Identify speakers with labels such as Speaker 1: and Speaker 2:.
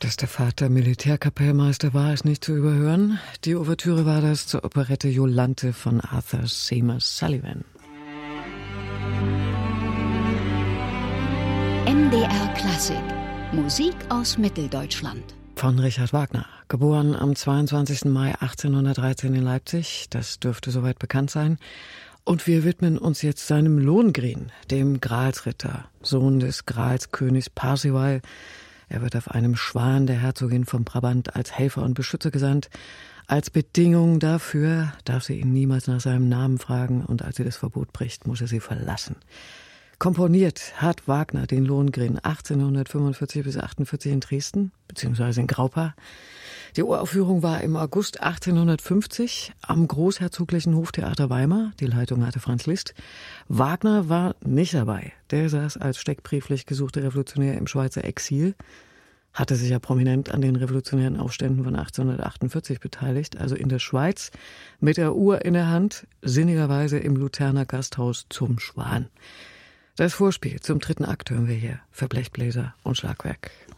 Speaker 1: Dass der Vater Militärkapellmeister war, ist nicht zu überhören. Die Ouvertüre war das zur Operette Jolante von Arthur Seymour Sullivan.
Speaker 2: MDR Klassik. Musik aus Mitteldeutschland.
Speaker 1: Von Richard Wagner, geboren am 22. Mai 1813 in Leipzig, das dürfte soweit bekannt sein. Und wir widmen uns jetzt seinem Lohengrin, dem Gralsritter, Sohn des Gralskönigs Parzival. Er wird auf einem Schwan der Herzogin von Brabant als Helfer und Beschützer gesandt. Als Bedingung dafür darf sie ihn niemals nach seinem Namen fragen, und als sie das Verbot bricht, muss er sie verlassen. Komponiert hat Wagner den Lohengrin 1845 bis 1848 in Dresden, beziehungsweise in Graupa. Die Uraufführung war im August 1850 am Großherzoglichen Hoftheater Weimar. Die Leitung hatte Franz Liszt. Wagner war nicht dabei. Der saß als steckbrieflich gesuchter Revolutionär im Schweizer Exil, hatte sich ja prominent an den revolutionären Aufständen von 1848 beteiligt, also in der Schweiz, mit der Uhr in der Hand, sinnigerweise im Luzerner Gasthaus zum Schwan. Das Vorspiel zum 3. Akt hören wir hier für Blechbläser und Schlagwerk.